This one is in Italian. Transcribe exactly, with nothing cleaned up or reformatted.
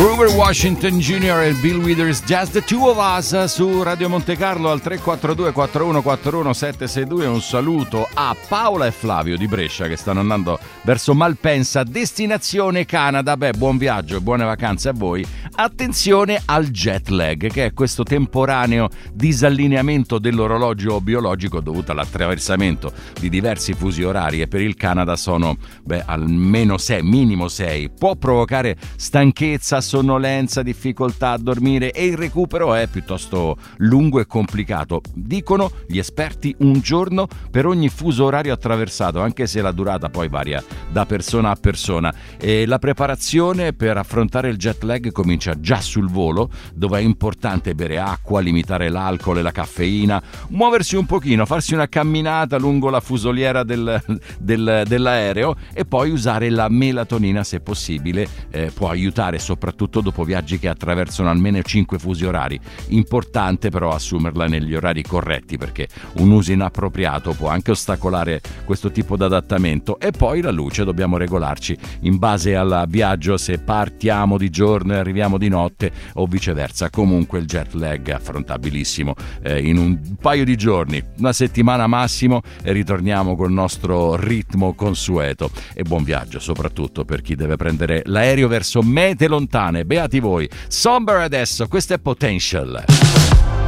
Grover Washington Junior e Bill Withers, Just the Two of Us su Radio Monte Carlo al tre quattro due quattro uno quattro uno sette sei due. Un saluto a Paola e Flavio di Brescia che stanno andando verso Malpensa, destinazione Canada. Beh, buon viaggio e buone vacanze a voi. Attenzione al jet lag, che è questo temporaneo disallineamento dell'orologio biologico dovuto all'attraversamento di diversi fusi orari, e per il Canada sono beh, almeno sei, minimo sei. Può provocare stanchezza, sonnolenza, difficoltà a dormire, e il recupero è piuttosto lungo e complicato. Dicono gli esperti un giorno per ogni fuso orario attraversato, anche se la durata poi varia da persona a persona. E la preparazione per affrontare il jet lag comincia già sul volo, dove è importante bere acqua, limitare l'alcol e la caffeina, muoversi un pochino, farsi una camminata lungo la fusoliera del, del, dell'aereo, e poi usare la melatonina se possibile. Eh, può aiutare soprattutto dopo viaggi che attraversano almeno cinque fusi orari. Importante però assumerla negli orari corretti, perché un uso inappropriato può anche ostacolare questo tipo di adattamento. E poi la luce, dobbiamo regolarci in base al viaggio, se partiamo di giorno e arriviamo di notte o viceversa. Comunque il jet lag è affrontabilissimo eh, in un paio di giorni, una settimana massimo, e ritorniamo col nostro ritmo consueto. E buon viaggio soprattutto per chi deve prendere l'aereo verso mete lontane. Beati voi. Somber adesso, questo è Potential.